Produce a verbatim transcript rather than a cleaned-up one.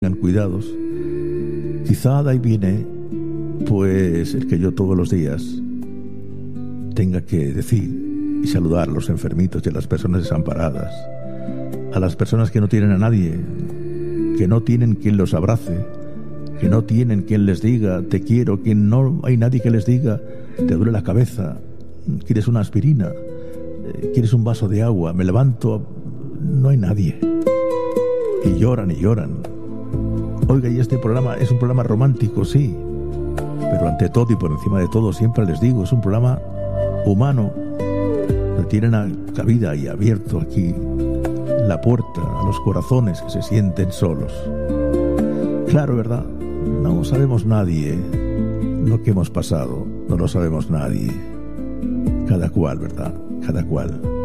tengan cuidados. Quizá de ahí viene pues el que yo todos los días tenga que decir y saludar a los enfermitos y a las personas desamparadas, a las personas que no tienen a nadie, que no tienen quien los abrace, que no tienen quien les diga te quiero, que no hay nadie que les diga te duele la cabeza, quieres una aspirina, quieres un vaso de agua, me levanto, no hay nadie. Y lloran y lloran. Oiga, y este programa es un programa romántico, sí, pero ante todo y por encima de todo siempre les digo, es un programa humano. Tienen a cabida y abierto aquí la puerta a los corazones que se sienten solos. Claro, ¿verdad? No sabemos nadie lo que hemos pasado, no lo sabemos nadie. Cada cual, ¿verdad? Cada cual.